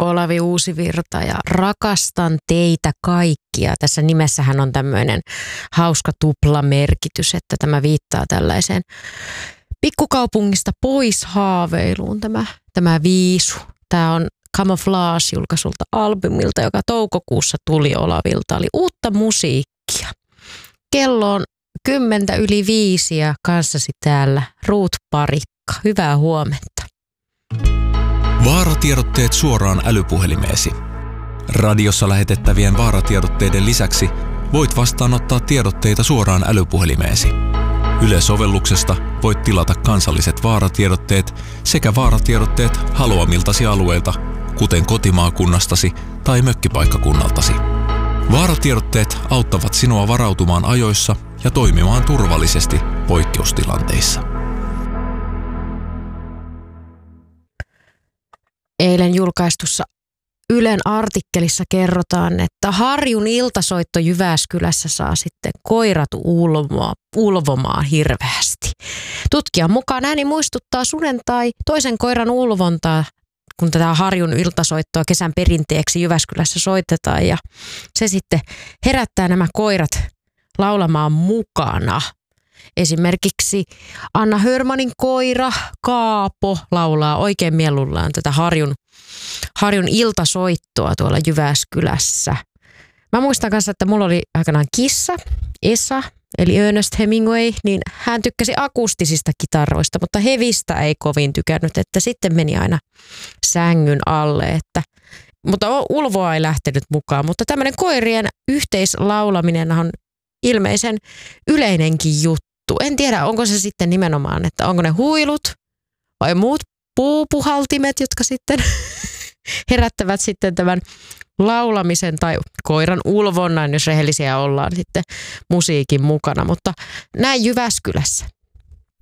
Olavi Uusivirta ja rakastan teitä kaikkia. Tässä nimessähän on tämmöinen hauska tuplamerkitys, että tämä viittaa tällaiseen pikkukaupungista pois haaveiluun tämä viisu. Tämä on Camouflage-julkaisulta albumilta, joka toukokuussa tuli Olavilta. Oli uutta musiikkia. Kello on 4:10 ja kanssasi täällä Ruut Parikka. Hyvää huomenta. Vaaratiedotteet suoraan älypuhelimeesi. Radiossa lähetettävien vaaratiedotteiden lisäksi voit vastaanottaa tiedotteita suoraan älypuhelimeesi. Yle-sovelluksesta voit tilata kansalliset vaaratiedotteet sekä vaaratiedotteet haluamiltasi alueilta, kuten kotimaakunnastasi tai mökkipaikkakunnaltasi. Vaaratiedotteet auttavat sinua varautumaan ajoissa ja toimimaan turvallisesti poikkeustilanteissa. Eilen julkaistussa Ylen artikkelissa kerrotaan, että Harjun iltasoitto Jyväskylässä saa sitten koirat ulvomaan hirveästi. Tutkijan mukaan ääni muistuttaa suden tai toisen koiran ulvontaa, kun tätä Harjun iltasoittoa kesän perinteeksi Jyväskylässä soitetaan, ja se sitten herättää nämä koirat laulamaan mukana. Esimerkiksi Anna Hörmanin koira Kaapo laulaa oikein mieluillaan tätä Harjun iltasoittoa tuolla Jyväskylässä. Mä muistan kanssa, että mulla oli aikanaan kissa, Esa, eli Ernest Hemingway, niin hän tykkäsi akustisista kitaroista, mutta hevistä ei kovin tykännyt, että sitten meni aina sängyn alle, mutta ulvoa ei lähtenyt mukaan. Mutta tämmöinen koirien yhteislaulaminen on ilmeisen yleinenkin juttu. En tiedä, onko se sitten nimenomaan, että onko ne huilut vai muut puupuhaltimet, jotka sitten herättävät sitten tämän laulamisen tai koiran ulvonnan, jos rehellisiä ollaan sitten musiikin mukana. Mutta näin Jyväskylässä.